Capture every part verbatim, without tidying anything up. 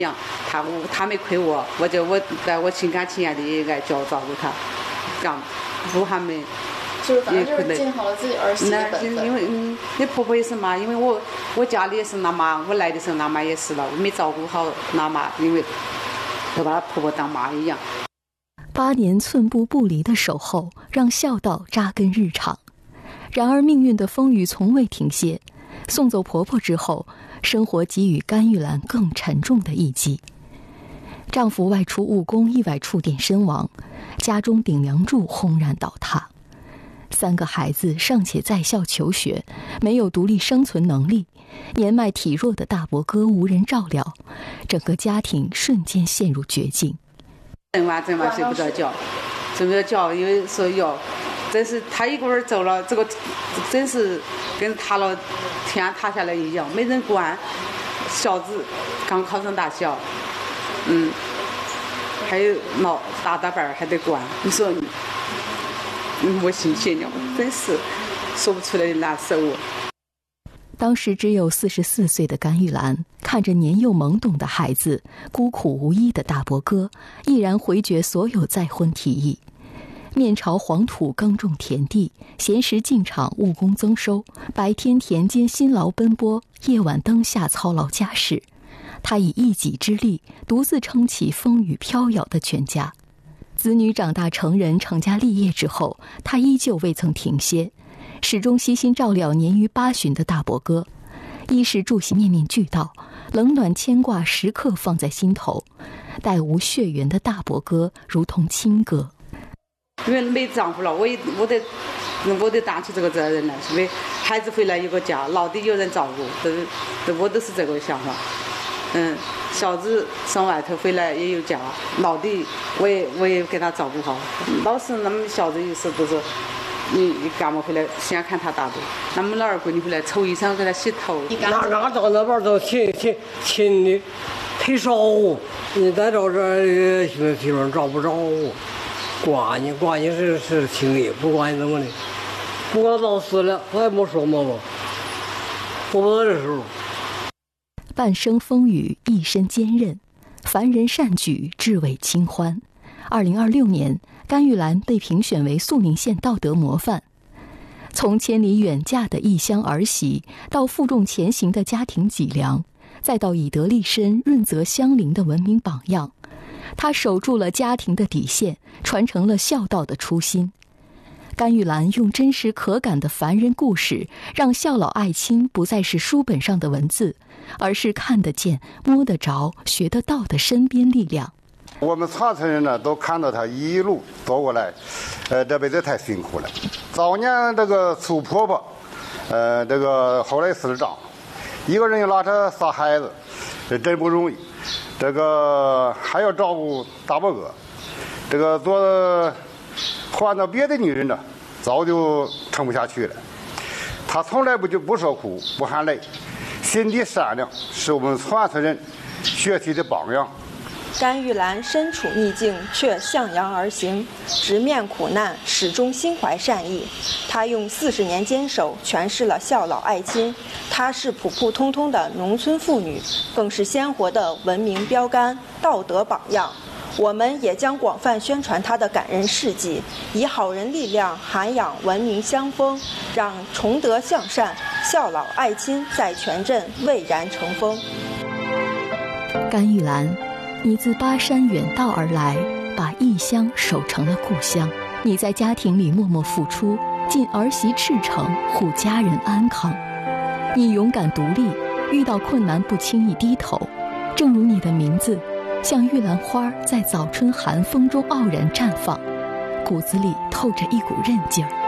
样，他我他没亏我，我就我在我心甘情愿的爱教照顾他，这样不还没。 就是反正就是尽好了自己儿媳的本分。 因为嗯，你婆婆也是嘛，因为我我家里也是那妈，我来的时候那妈也是了，我没照顾好那妈，因为我把她婆婆当妈一样。 八年寸步不离的守候，让孝道扎根日常。然而命运的风雨从未停歇，送走婆婆之后，生活给予甘玉兰更沉重的一击。丈夫外出务工意外触电身亡，家中顶梁柱轰然倒塌。三个孩子尚且在校求学，没有独立生存能力，年迈体弱的大伯哥无人照料，整个家庭瞬间陷入绝境。 整晚整晚睡不着觉，睡不着觉，因为说哟，真是他一个人走了，这个真是跟塌了天塌下来一样，没人管。小子刚考上大学，嗯，还有老大大班还得管，你说你。我心血了，真是说不出来的难受。 当时只有四十四岁的甘玉兰，看着年幼懵懂的孩子，孤苦无依的大伯哥，毅然回绝所有再婚提议，面朝黄土耕种田地，闲时进场务工增收，白天田间辛劳奔波，夜晚灯下操劳家事。他以一己之力，独自撑起风雨飘摇的全家。子女长大成人，成家立业之后，他依旧未曾停歇，始终悉心照料年逾八旬的大伯哥，衣食住行面面俱到，冷暖牵挂时刻放在心头。带无血缘的大伯哥如同亲哥。 因为没丈夫了，我我得我得担起这个责任了，因为孩子回来有个家，老的有人照顾，都都我都是这个想法。嗯，小子上外头回来也有家，老的我也我也给他照顾好。老是那么小子有时都是，你干嘛回来先看他大的，那么老二闺女回来抽医生给他洗头。 那俺到那边都亲亲亲的忒少，你再到这媳妇媳妇找不着，管你管你是是亲的，不管你怎么的，不管到死了，我也没说么吧，我不到这时候。 半生风雨，一身坚韧，凡人善举，至为清欢。二零二六年，甘玉兰被评选为肃宁县道德模范。从千里远嫁的异乡儿媳，到负重前行的家庭脊梁，再到以德立身、润泽乡邻的文明榜样，她守住了家庭的底线，传承了孝道的初心。甘玉兰用真实可感的凡人故事，让孝老爱亲不再是书本上的文字，而是看得见、摸得着、学得到的身边力量。 我们传承人呢，都看到他一路走过来，呃，这辈子太辛苦了。早年这个苏婆婆，呃，这个后来死了丈夫，一个人又拉扯仨孩子，这真不容易。这个还要照顾大伯哥，这个做换到别的女人呢，早就撑不下去了。她从来不就不说苦，不喊累，心地善良，是我们传承人学习的榜样。 甘玉兰身处逆境却向阳而行，直面苦难始终心怀善意。她用四十年坚守诠释了孝老爱亲。她是普普通通的农村妇女，更是鲜活的文明标杆、道德榜样。我们也将广泛宣传她的感人事迹，以好人力量涵养文明乡风，让崇德向善、孝老爱亲在全镇蔚然成风。 甘玉兰，你自巴山远道而来，把异乡守成了故乡。你在家庭里默默付出，尽儿媳赤诚，护家人安康。你勇敢独立，遇到困难不轻易低头。正如你的名字，像玉兰花在早春寒风中傲然绽放，骨子里透着一股韧劲儿。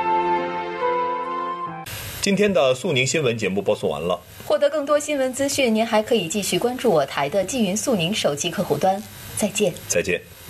今天的肃宁新闻节目播送完了。 获得更多新闻资讯，您还可以继续关注我台的纪云肃宁手机客户端。再见。 再见。